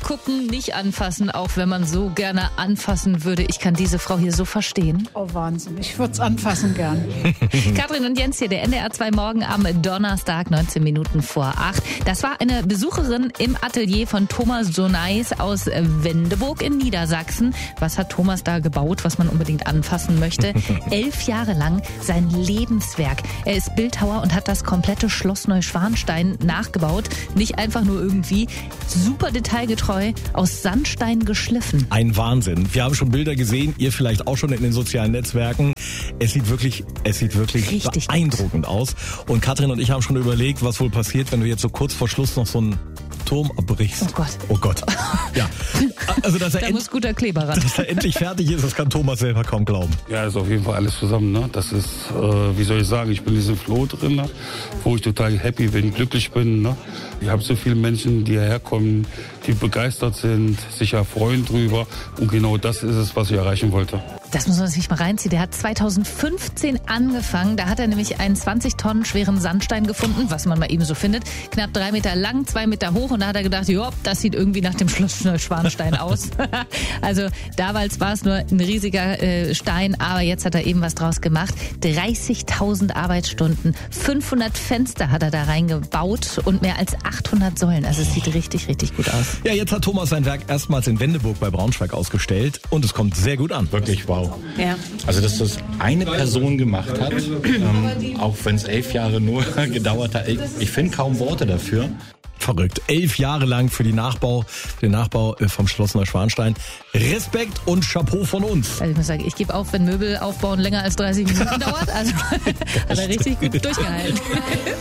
Zugucken, nicht anfassen, auch wenn man so gerne anfassen würde. Ich kann diese Frau hier so verstehen. Oh, Wahnsinn. Ich würde es anfassen gern. Katrin und Jens hier, der NDR 2 Morgen am Donnerstag, 19 Minuten vor 8. Das war eine Besucherin im Atelier von Thomas Sonais aus Wendeburg in Niedersachsen. Was hat Thomas da gebaut, was man unbedingt anfassen möchte? 11 Jahre lang sein Lebenswerk. Er ist Bildhauer und hat das komplette Schloss Neuschwanstein nachgebaut. Nicht einfach nur irgendwie, super detailgetreu, aus Sandstein geschliffen. Ein Wahnsinn. Wir haben schon Bilder gesehen, ihr vielleicht auch schon in den sozialen Netzwerken. Es sieht wirklich richtig beeindruckend aus. Und Katrin und ich haben schon überlegt, was wohl passiert, wenn du jetzt so kurz vor Schluss noch so einen Turm abbrichst. Oh Gott. Oh Gott. Ja. Also, dass Da muss guter Kleber ran. dass er endlich fertig ist, das kann Thomas selber kaum glauben. Ja, ist auf jeden Fall alles zusammen. Ne? Das ist, wie soll ich sagen, ich bin in diesem Flow drin, ne? Wo ich total happy bin, glücklich bin. Ne? Ich habe so viele Menschen, die hierher kommen, die begeistert sind, sich ja freuen drüber. Und genau das ist es, was ich erreichen wollte. Das muss man sich mal reinziehen. Der hat 2015 angefangen. Da hat er nämlich einen 20 Tonnen schweren Sandstein gefunden, was man mal eben so findet. Knapp 3 Meter lang, 2 Meter hoch. Und da hat er gedacht, ja, das sieht irgendwie nach dem Schloss Neuschwanstein aus. Also damals war es nur ein riesiger Stein, aber jetzt hat er eben was draus gemacht. 30.000 Arbeitsstunden, 500 Fenster hat er da reingebaut und mehr als 800 Säulen. Also es sieht richtig, richtig gut aus. Ja, jetzt hat Thomas sein Werk erstmals in Wendeburg bei Braunschweig ausgestellt und es kommt sehr gut an. Wirklich wow. Ja. Also, dass das eine Person gemacht hat, auch wenn es 11 Jahre nur gedauert hat, ich finde kaum Worte dafür. Verrückt. 11 Jahre lang für den Nachbau vom Schloss Neuschwanstein. Respekt und Chapeau von uns. Also ich muss sagen, ich gebe auf, wenn Möbel aufbauen länger als 30 Minuten dauert. Also hat er richtig gut durchgehalten.